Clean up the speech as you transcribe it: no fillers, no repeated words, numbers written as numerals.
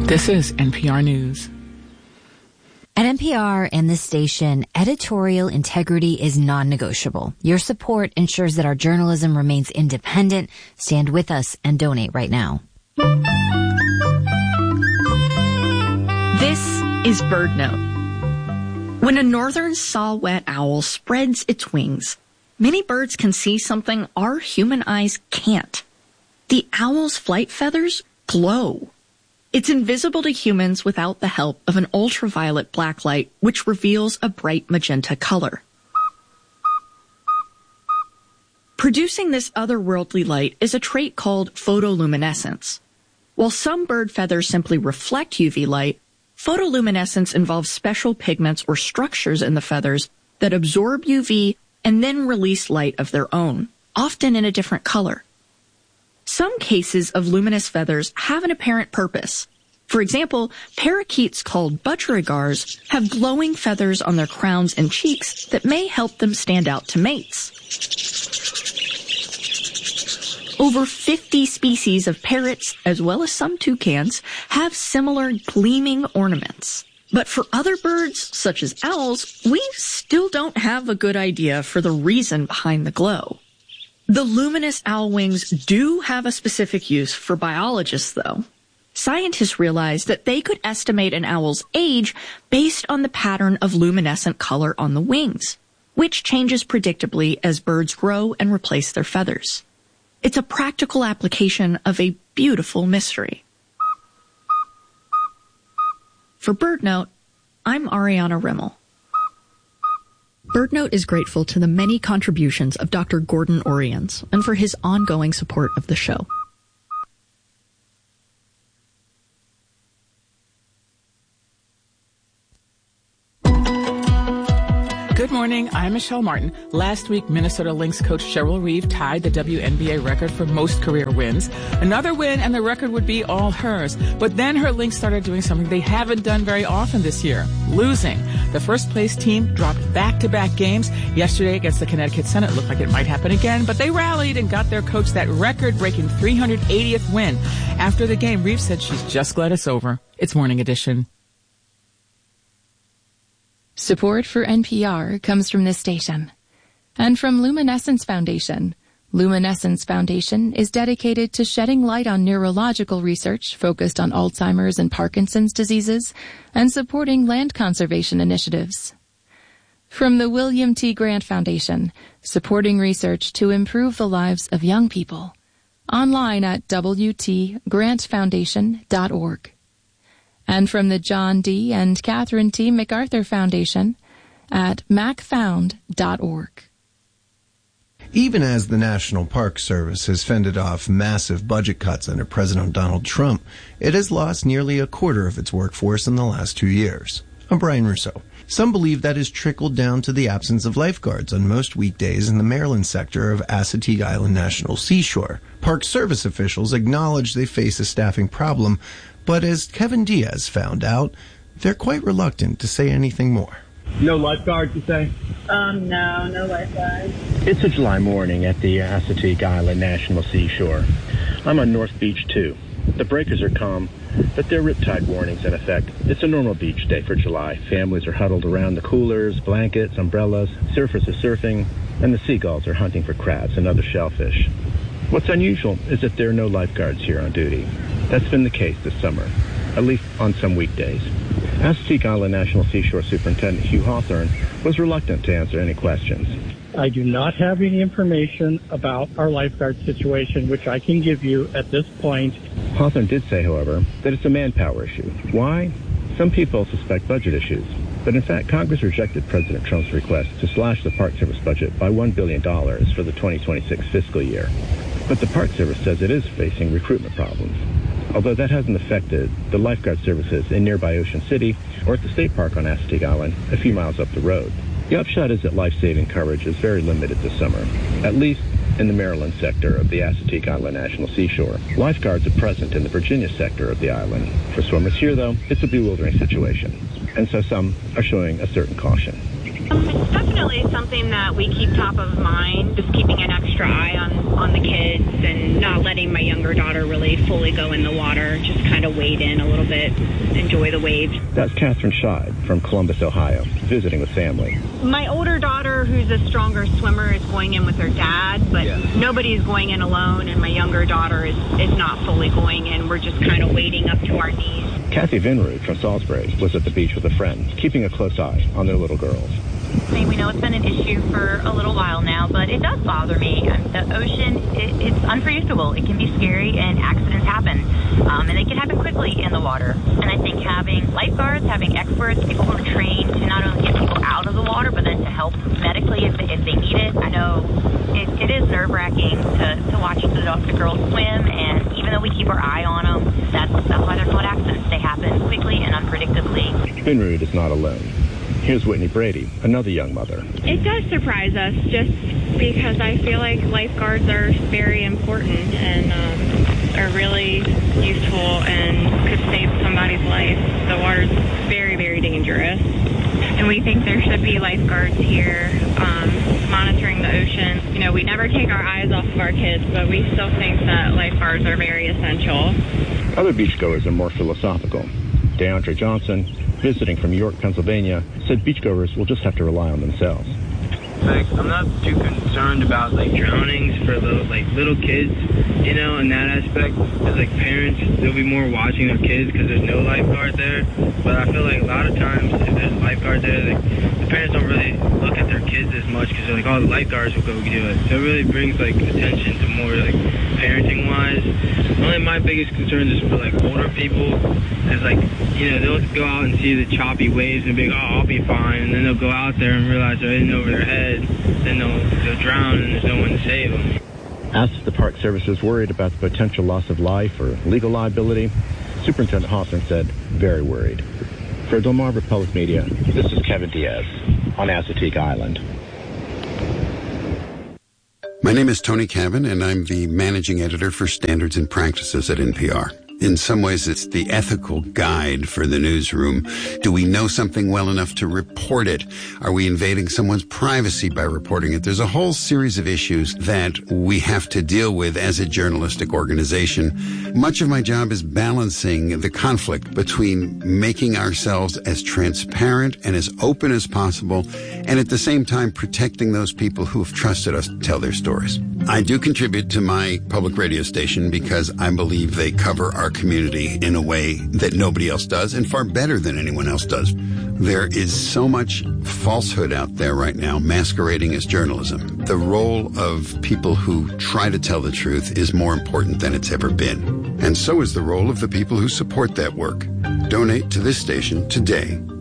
This is NPR News. At NPR and this station, editorial integrity is non-negotiable. Your support ensures that our journalism remains independent. Stand with us and donate right now. This is BirdNote. When a northern saw-whet owl spreads its wings, many birds can see something our human eyes can't. The owl's flight feathers glow. It's invisible to humans without the help of an ultraviolet blacklight, which reveals a bright magenta color. Producing this otherworldly light is a trait called photoluminescence. While some bird feathers simply reflect UV light, photoluminescence involves special pigments or structures in the feathers that absorb UV and then release light of their own, often in a different color. Some cases of luminous feathers have an apparent purpose. For example, parakeets called budgerigars have glowing feathers on their crowns and cheeks that may help them stand out to mates. Over 50 species of parrots, as well as some toucans, have similar gleaming ornaments. But for other birds, such as owls, we still don't have a good idea for the reason behind the glow. The luminous owl wings do have a specific use for biologists, though. Scientists realized that they could estimate an owl's age based on the pattern of luminescent color on the wings, which changes predictably as birds grow and replace their feathers. It's a practical application of a beautiful mystery. For BirdNote, I'm Ariana Rimmel. BirdNote is grateful to the many contributions of Dr. Gordon Oriens and for his ongoing support of the show. Good morning, I'm Michelle Martin. Last week, Minnesota Lynx coach Cheryl Reeve tied the WNBA record for most career wins. Another win and the record would be all hers. But then her Lynx started doing something they haven't done very often this year, losing. The first place team dropped back-to-back games. Yesterday against the Connecticut Sun, it looked like it might happen again, but they rallied and got their coach that record-breaking 380th win. After the game, Reeve said she's just glad it's over. It's Morning Edition. Support for NPR comes from this station and from Luminescence Foundation. Luminescence Foundation is dedicated to shedding light on neurological research focused on Alzheimer's and Parkinson's diseases and supporting land conservation initiatives. From the William T. Grant Foundation, supporting research to improve the lives of young people. Online at wtgrantfoundation.org. And from the John D. and Catherine T. MacArthur Foundation at macfound.org. Even as the National Park Service has fended off massive budget cuts under President Donald Trump, it has lost nearly a quarter of its workforce in the last 2 years. I'm Brian Russo. Some believe that has trickled down to the absence of lifeguards on most weekdays in the Maryland sector of Assateague Island National Seashore. Park Service officials acknowledge they face a staffing problem, but as Kevin Diaz found out, they're quite reluctant to say anything more. No lifeguards, you say? No lifeguards. It's a July morning at the Assateague Island National Seashore. I'm on North Beach 2. The breakers are calm, but there are riptide warnings in effect. It's a normal beach day for July. Families are huddled around the coolers, blankets, umbrellas, surfers are surfing, and the seagulls are hunting for crabs and other shellfish. What's unusual is that there are no lifeguards here on duty. That's been the case this summer, at least on some weekdays. Assateague Island National Seashore Superintendent Hugh Hawthorne was reluctant to answer any questions. I do not have any information about our lifeguard situation, which I can give you at this point. Hawthorne did say, however, that it's a manpower issue. Why? Some people suspect budget issues. But in fact, Congress rejected President Trump's request to slash the Park Service budget by $1 billion for the 2026 fiscal year. But the Park Service says it is facing recruitment problems, although that hasn't affected the lifeguard services in nearby Ocean City or at the state park on Assateague Island, a few miles up the road. The upshot is that life-saving coverage is very limited this summer, at least in the Maryland sector of the Assateague Island National Seashore. Lifeguards are present in the Virginia sector of the island. For swimmers here, though, it's a bewildering situation, and so some are showing a certain caution. It's definitely something that we keep top of mind, just keeping an extra extra eye on the kids and not letting my younger daughter really fully go in the water, just kind of wade in a little bit, enjoy the waves. That's Catherine Scheid from Columbus, Ohio, visiting with family. My older daughter, who's a stronger swimmer, is going in with her dad, but nobody is going in alone, and my younger daughter is not fully going in. We're just kind of wading up to our knees. Kathy Vinrud from Salisbury was at the beach with a friend, keeping a close eye on their little girls. We know it's been an issue for a little while now, but it does bother me. The ocean, it's unpredictable. It can be scary, and accidents happen. And they can happen quickly in the water. And I think having lifeguards, having experts, people who are trained to not only get people out of the water, but then to help medically if they need it. I know it is nerve-wracking to watch the girls swim, and even though we keep our eye on them, that's why they're called accidents. They happen quickly and unpredictably. Vinrud is not alone. Here's Whitney Brady, another young mother. It does surprise us just because I feel like lifeguards are very important and are really useful and could save somebody's life. The water's very, very dangerous. And we think there should be lifeguards here monitoring the ocean. You know, we never take our eyes off of our kids, but we still think that lifeguards are very essential. Other beachgoers are more philosophical. DeAndre Johnson, visiting from York, Pennsylvania, said beachgoers will just have to rely on themselves. Like, I'm not too concerned about drownings for little kids, in that aspect. Because parents, they'll be more watching their kids because there's no lifeguard there. But I feel like a lot of times if there's a lifeguard there, the parents don't really look at their kids as much because they're all the lifeguards will go do it. So it really brings attention to more parenting wise. Only my biggest concern is for older people is they'll go out and see the choppy waves and be like, oh, I'll be fine, and then they'll go out there and realize they're in over their head, then they'll drown and there's no one to save them. Asked if the Park Service is worried about the potential loss of life or legal liability, Superintendent Hawthorne said, very worried. For Delmarva Public Media, this is Kevin Diaz on Assateague Island. My name is Tony Cavan, and I'm the managing editor for Standards and Practices at NPR. In some ways, it's the ethical guide for the newsroom. Do we know something well enough to report it? Are we invading someone's privacy by reporting it? There's a whole series of issues that we have to deal with as a journalistic organization. Much of my job is balancing the conflict between making ourselves as transparent and as open as possible, and at the same time protecting those people who have trusted us to tell their stories. I do contribute to my public radio station because I believe they cover our community in a way that nobody else does, and far better than anyone else does. There is so much falsehood out there right now masquerading as journalism. The role of people who try to tell the truth is more important than it's ever been. And so is the role of the people who support that work. Donate to this station today